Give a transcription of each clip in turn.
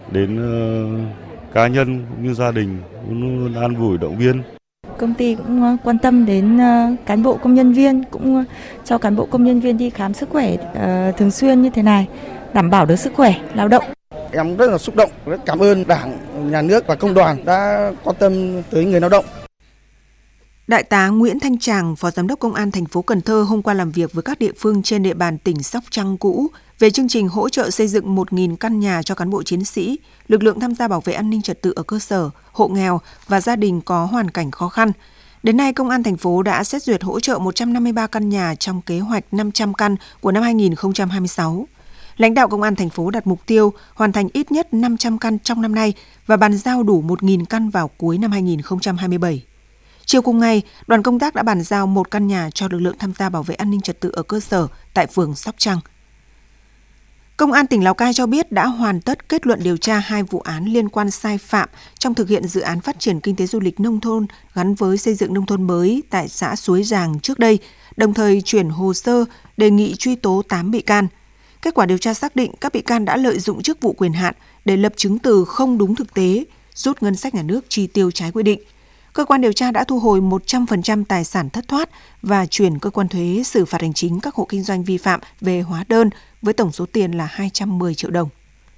đến cá nhân cũng như gia đình cũng luôn an ủi động viên. Công ty cũng quan tâm đến cán bộ công nhân viên, cũng cho cán bộ công nhân viên đi khám sức khỏe thường xuyên như thế này, đảm bảo được sức khỏe lao động. Em rất là xúc động, rất cảm ơn Đảng, Nhà nước và Công đoàn đã quan tâm tới người lao động. Đại tá Nguyễn Thanh Tràng, Phó Giám đốc Công an thành phố Cần Thơ hôm qua làm việc với các địa phương trên địa bàn tỉnh Sóc Trăng cũ về chương trình hỗ trợ xây dựng 1.000 căn nhà cho cán bộ chiến sĩ, lực lượng tham gia bảo vệ an ninh trật tự ở cơ sở, hộ nghèo và gia đình có hoàn cảnh khó khăn. Đến nay, Công an thành phố đã xét duyệt hỗ trợ 153 căn nhà trong kế hoạch 500 căn của năm 2026. Lãnh đạo Công an thành phố đặt mục tiêu hoàn thành ít nhất 500 căn trong năm nay và bàn giao đủ 1.000 căn vào cuối năm 2027. Chiều cùng ngày, đoàn công tác đã bàn giao 1 căn nhà cho lực lượng tham gia bảo vệ an ninh trật tự ở cơ sở tại phường Sóc Trăng. Công an tỉnh Lào Cai cho biết đã hoàn tất kết luận điều tra 2 vụ án liên quan sai phạm trong thực hiện dự án phát triển kinh tế du lịch nông thôn gắn với xây dựng nông thôn mới tại xã Suối Giàng trước đây, đồng thời chuyển hồ sơ đề nghị truy tố 8 bị can. Kết quả điều tra xác định các bị can đã lợi dụng chức vụ quyền hạn để lập chứng từ không đúng thực tế, rút ngân sách nhà nước chi tiêu trái quy định. Cơ quan điều tra đã thu hồi 100% tài sản thất thoát và chuyển cơ quan thuế xử phạt hành chính các hộ kinh doanh vi phạm về hóa đơn với tổng số tiền là 210 triệu đồng.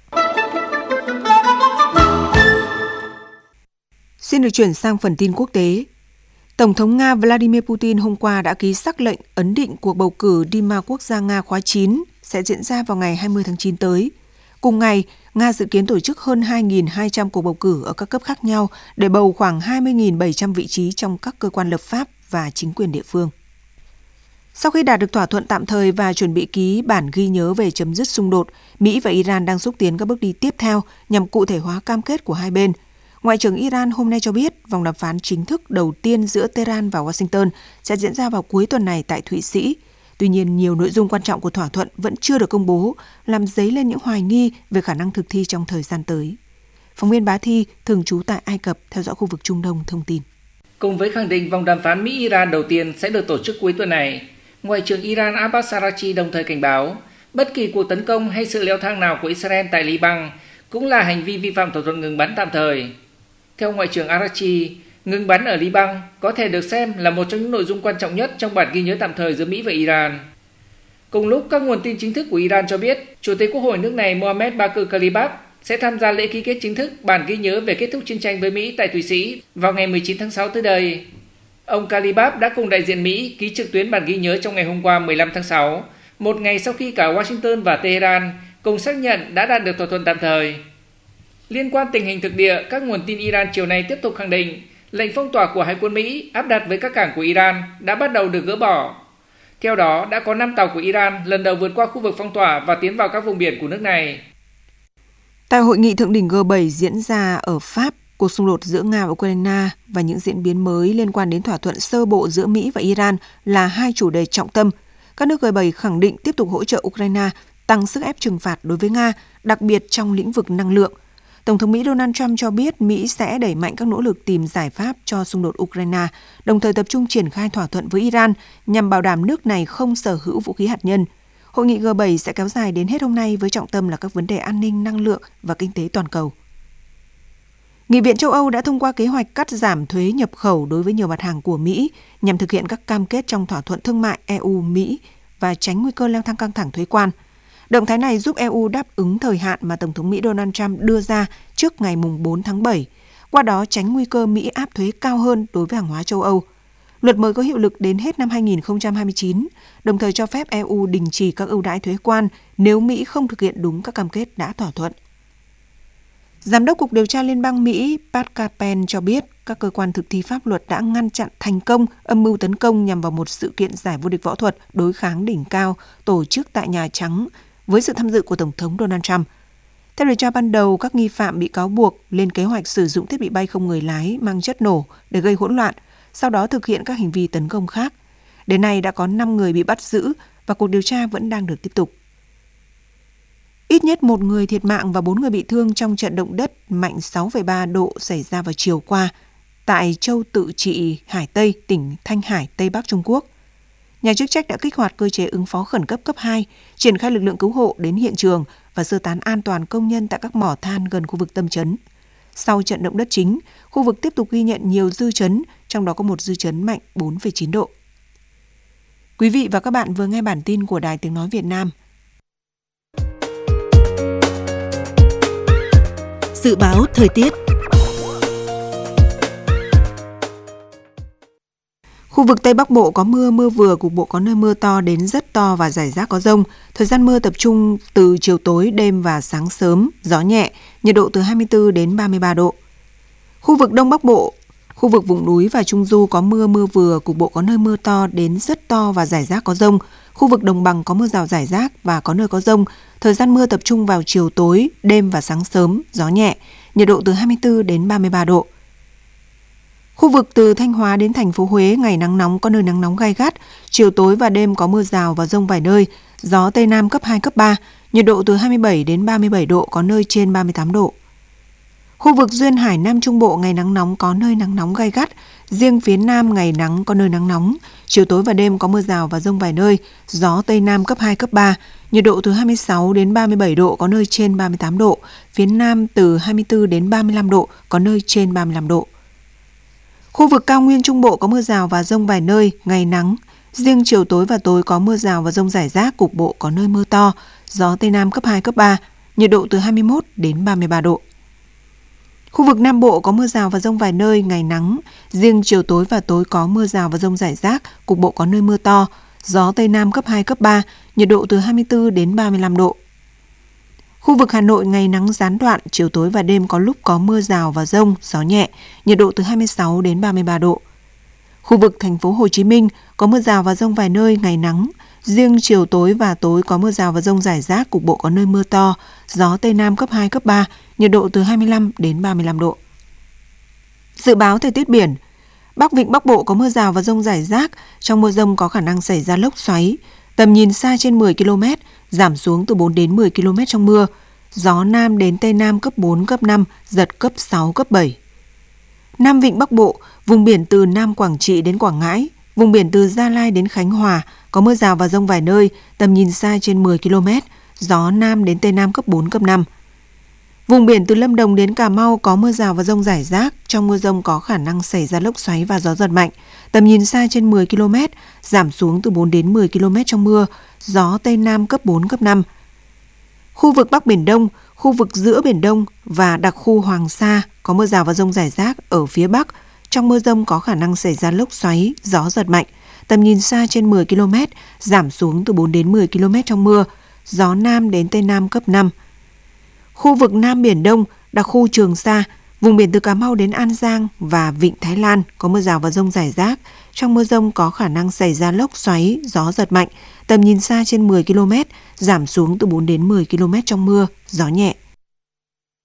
Xin được chuyển sang phần tin quốc tế. Tổng thống Nga Vladimir Putin hôm qua đã ký sắc lệnh ấn định cuộc bầu cử Duma Quốc gia Nga khóa 9 sẽ diễn ra vào ngày 20 tháng 9 tới. Cùng ngày, Nga dự kiến tổ chức hơn 2.200 cuộc bầu cử ở các cấp khác nhau để bầu khoảng 20.700 vị trí trong các cơ quan lập pháp và chính quyền địa phương. Sau khi đạt được thỏa thuận tạm thời và chuẩn bị ký bản ghi nhớ về chấm dứt xung đột, Mỹ và Iran đang xúc tiến các bước đi tiếp theo nhằm cụ thể hóa cam kết của hai bên. Ngoại trưởng Iran hôm nay cho biết vòng đàm phán chính thức đầu tiên giữa Tehran và Washington sẽ diễn ra vào cuối tuần này tại Thụy Sĩ. Tuy nhiên, nhiều nội dung quan trọng của thỏa thuận vẫn chưa được công bố, làm dấy lên những hoài nghi về khả năng thực thi trong thời gian tới. Phóng viên Bá Thi, thường trú tại Ai Cập, theo dõi khu vực Trung Đông, thông tin. Cùng với khẳng định vòng đàm phán Mỹ-Iran đầu tiên sẽ được tổ chức cuối tuần này, Ngoại trưởng Iran Abbas Araghchi đồng thời cảnh báo bất kỳ cuộc tấn công hay sự leo thang nào của Israel tại Liban cũng là hành vi vi phạm thỏa thuận ngừng bắn tạm thời. Theo Ngoại trưởng Araghchi, ngừng bắn ở Liban có thể được xem là một trong những nội dung quan trọng nhất trong bản ghi nhớ tạm thời giữa Mỹ và Iran. Cùng lúc, các nguồn tin chính thức của Iran cho biết, Chủ tịch Quốc hội nước này Mohamed Bagher Khalibaf sẽ tham gia lễ ký kết chính thức bản ghi nhớ về kết thúc chiến tranh với Mỹ tại Thụy Sĩ vào ngày 19 tháng 6 tới đây. Ông Khalibaf đã cùng đại diện Mỹ ký trực tuyến bản ghi nhớ trong ngày hôm qua 15 tháng 6, một ngày sau khi cả Washington và Tehran cùng xác nhận đã đạt được thỏa thuận tạm thời. Liên quan tình hình thực địa, các nguồn tin Iran chiều nay tiếp tục khẳng định lệnh phong tỏa của Hải quân Mỹ áp đặt với các cảng của Iran đã bắt đầu được gỡ bỏ. Theo đó, đã có 5 tàu của Iran lần đầu vượt qua khu vực phong tỏa và tiến vào các vùng biển của nước này. Tại hội nghị thượng đỉnh G7 diễn ra ở Pháp, cuộc xung đột giữa Nga và Ukraine và những diễn biến mới liên quan đến thỏa thuận sơ bộ giữa Mỹ và Iran là hai chủ đề trọng tâm. Các nước G7 khẳng định tiếp tục hỗ trợ Ukraine tăng sức ép trừng phạt đối với Nga, đặc biệt trong lĩnh vực năng lượng. Tổng thống Mỹ Donald Trump cho biết Mỹ sẽ đẩy mạnh các nỗ lực tìm giải pháp cho xung đột Ukraine, đồng thời tập trung triển khai thỏa thuận với Iran nhằm bảo đảm nước này không sở hữu vũ khí hạt nhân. Hội nghị G7 sẽ kéo dài đến hết hôm nay với trọng tâm là các vấn đề an ninh, năng lượng và kinh tế toàn cầu. Nghị viện châu Âu đã thông qua kế hoạch cắt giảm thuế nhập khẩu đối với nhiều mặt hàng của Mỹ nhằm thực hiện các cam kết trong thỏa thuận thương mại EU-Mỹ và tránh nguy cơ leo thang căng thẳng thuế quan. Động thái này giúp EU đáp ứng thời hạn mà Tổng thống Mỹ Donald Trump đưa ra trước ngày 4 tháng 7, qua đó tránh nguy cơ Mỹ áp thuế cao hơn đối với hàng hóa châu Âu. Luật mới có hiệu lực đến hết năm 2029, đồng thời cho phép EU đình chỉ các ưu đãi thuế quan nếu Mỹ không thực hiện đúng các cam kết đã thỏa thuận. Giám đốc Cục Điều tra Liên bang Mỹ Pat Capen cho biết các cơ quan thực thi pháp luật đã ngăn chặn thành công âm mưu tấn công nhằm vào một sự kiện giải vô địch võ thuật đối kháng đỉnh cao tổ chức tại Nhà Trắng với sự tham dự của Tổng thống Donald Trump. Theo điều tra ban đầu, các nghi phạm bị cáo buộc lên kế hoạch sử dụng thiết bị bay không người lái mang chất nổ để gây hỗn loạn, sau đó thực hiện các hành vi tấn công khác. Đến nay đã có 5 người bị bắt giữ và cuộc điều tra vẫn đang được tiếp tục. Ít nhất 1 người thiệt mạng và 4 người bị thương trong trận động đất mạnh 6,3 độ xảy ra vào chiều qua tại châu Tự trị Hải Tây, tỉnh Thanh Hải, Tây Bắc Trung Quốc. nhà chức trách đã kích hoạt cơ chế ứng phó khẩn cấp cấp 2, triển khai lực lượng cứu hộ đến hiện trường và sơ tán an toàn công nhân tại các mỏ than gần khu vực tâm chấn. Sau trận động đất chính, khu vực tiếp tục ghi nhận nhiều dư chấn, trong đó có một dư chấn mạnh 4,9 độ. Quý vị và các bạn vừa nghe bản tin của Đài Tiếng Nói Việt Nam. Dự báo thời tiết. Khu vực Tây Bắc Bộ có mưa, mưa vừa, cục bộ có nơi mưa to đến rất to và rải rác có dông. Thời gian mưa tập trung từ chiều tối, đêm và sáng sớm, gió nhẹ, nhiệt độ từ 24 đến 33 độ. Khu vực Đông Bắc Bộ, khu vực vùng núi và Trung Du có mưa, mưa vừa, cục bộ có nơi mưa to đến rất to và rải rác có dông. Khu vực Đồng Bằng có mưa rào rải rác và có nơi có dông. Thời gian mưa tập trung vào chiều tối, đêm và sáng sớm, gió nhẹ, nhiệt độ từ 24 đến 33 độ. Khu vực từ Thanh Hóa đến thành phố Huế, ngày nắng nóng, có nơi nắng nóng gay gắt, chiều tối và đêm có mưa rào và dông vài nơi, gió Tây Nam cấp 2, cấp 3, nhiệt độ từ 27 đến 37 độ, có nơi trên 38 độ. Khu vực Duyên Hải Nam Trung Bộ, ngày nắng nóng, có nơi nắng nóng gay gắt, riêng phía Nam ngày nắng, có nơi nắng nóng, chiều tối và đêm có mưa rào và dông vài nơi, gió Tây Nam cấp 2, cấp 3, nhiệt độ từ 26 đến 37 độ, có nơi trên 38 độ, phía Nam từ 24 đến 35 độ, có nơi trên 35 độ. Khu vực Cao Nguyên Trung Bộ có mưa rào và dông vài nơi, ngày nắng. Riêng chiều tối và tối có mưa rào và dông rải rác, cục bộ có nơi mưa to, gió Tây Nam cấp 2, cấp 3, nhiệt độ từ 21 đến 33 độ. Khu vực Nam Bộ có mưa rào và dông vài nơi, ngày nắng. Riêng chiều tối và tối có mưa rào và dông rải rác, cục bộ có nơi mưa to, gió Tây Nam cấp 2, cấp 3, nhiệt độ từ 24 đến 35 độ. Khu vực Hà Nội ngày nắng gián đoạn, chiều tối và đêm có lúc có mưa rào và dông, gió nhẹ, nhiệt độ từ 26 đến 33 độ. Khu vực thành phố Hồ Chí Minh có mưa rào và dông vài nơi, ngày nắng. Riêng chiều tối và tối có mưa rào và dông rải rác, cục bộ có nơi mưa to, gió Tây Nam cấp 2, cấp 3, nhiệt độ từ 25 đến 35 độ. Dự báo thời tiết biển. Bắc Vịnh Bắc Bộ có mưa rào và dông rải rác, trong mưa dông có khả năng xảy ra lốc xoáy. Tầm nhìn xa trên 10 km, giảm xuống từ 4 đến 10 km trong mưa. Gió Nam đến Tây Nam cấp 4, cấp 5, giật cấp 6, cấp 7. Nam Vịnh Bắc Bộ, vùng biển từ Nam Quảng Trị đến Quảng Ngãi, vùng biển từ Gia Lai đến Khánh Hòa, có mưa rào và dông vài nơi, tầm nhìn xa trên 10 km, gió Nam đến Tây Nam cấp 4, cấp 5. Vùng biển từ Lâm Đồng đến Cà Mau có mưa rào và dông rải rác, trong mưa dông có khả năng xảy ra lốc xoáy và gió giật mạnh, tầm nhìn xa trên 10 km, giảm xuống từ 4 đến 10 km trong mưa, gió Tây Nam cấp 4, cấp 5. Khu vực Bắc Biển Đông, khu vực giữa Biển Đông và đặc khu Hoàng Sa có mưa rào và dông rải rác ở phía Bắc, trong mưa dông có khả năng xảy ra lốc xoáy, gió giật mạnh, tầm nhìn xa trên 10 km, giảm xuống từ 4 đến 10 km trong mưa, gió Nam đến Tây Nam cấp 5. Khu vực Nam Biển Đông, đặc khu Trường Sa, vùng biển từ Cà Mau đến An Giang và Vịnh Thái Lan có mưa rào và dông rải rác. Trong mưa dông có khả năng xảy ra lốc xoáy, gió giật mạnh, tầm nhìn xa trên 10 km, giảm xuống từ 4 đến 10 km trong mưa, gió nhẹ.